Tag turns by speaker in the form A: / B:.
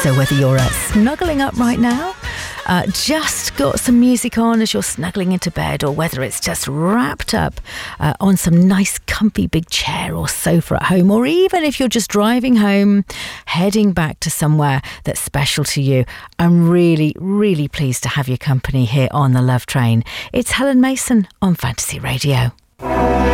A: So whether you're snuggling up right now, just got some music on as you're snuggling into bed, or whether it's just wrapped up on some nice comfy big chair or sofa at home, or even if you're just driving home, heading back to somewhere that's special to you, I'm really, really pleased to have your company here on the Love Train. It's Helen Mason on Fantasy Radio.